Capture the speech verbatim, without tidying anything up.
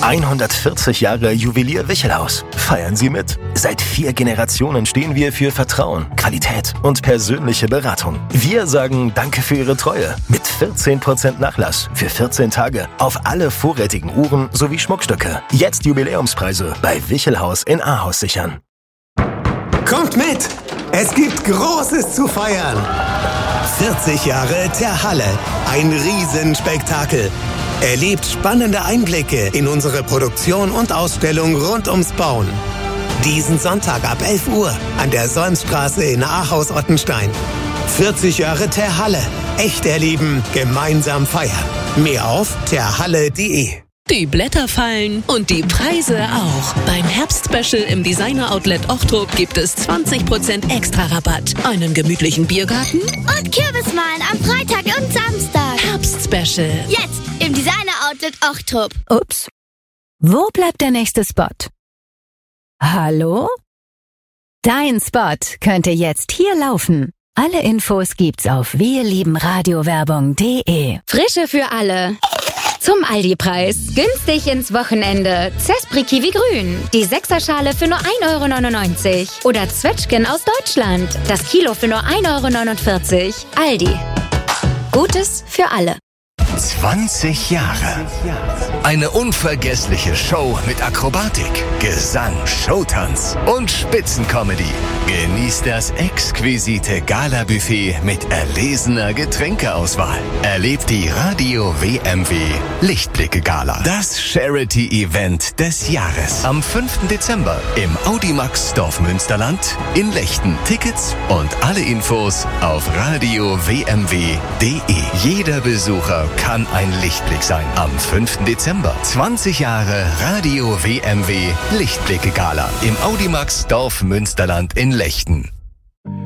hundertvierzig Jahre Juwelier Wichelhaus. Feiern Sie mit. Seit vier Generationen stehen wir für Vertrauen, Qualität und persönliche Beratung. Wir sagen Danke für Ihre Treue mit vierzehn Prozent Nachlass für vierzehn Tage auf alle vorrätigen Uhren sowie Schmuckstücke. Jetzt Jubiläumspreise bei Wichelhaus in Ahaus sichern. Kommt mit! Es gibt Großes zu feiern! vierzig Jahre der Halle. Ein Riesenspektakel. Erlebt spannende Einblicke in unsere Produktion und Ausstellung rund ums Bauen. Diesen Sonntag ab elf Uhr an der Solmstraße in Ahaus-Ottenstein. vierzig Jahre der Halle. Echt erleben, gemeinsam feiern. Mehr auf terhalle punkt de. Die Blätter fallen und die Preise auch. Beim Herbstspecial im Designer-Outlet Ochtrup gibt es zwanzig Prozent extra Rabatt. Einen gemütlichen Biergarten und Kürbismalen am Freitag und Samstag. Herbstspecial. Jetzt im Designer-Outlet Ochtrup. Ups. Wo bleibt der nächste Spot? Hallo? Dein Spot könnte jetzt hier laufen. Alle Infos gibt's auf wirliebenradiowerbung punkt de. Frische für alle. Zum Aldi-Preis. Günstig ins Wochenende. Zespri Kiwi Grün. Die Sechserschale für nur ein Euro neunundneunzig. Oder Zwetschgen aus Deutschland. Das Kilo für nur ein Euro neunundvierzig. Aldi. Gutes für alle. zwanzig Jahre. Eine unvergessliche Show mit Akrobatik, Gesang, Showtanz und Spitzencomedy. Genießt das exquisite Gala-Buffet mit erlesener Getränkeauswahl. Erlebt die Radio W M W Lichtblicke-Gala. Das Charity-Event des Jahres. Am fünften Dezember im Audimax Dorfmünsterland in Lechten. Tickets und alle Infos auf radio w m w punkt de. Jeder Besucher kann ein Lichtblick sein. Am fünften Dezember. zwanzig Jahre Radio W M W Lichtblicke Gala im Audimax Dorf Münsterland in Lechten.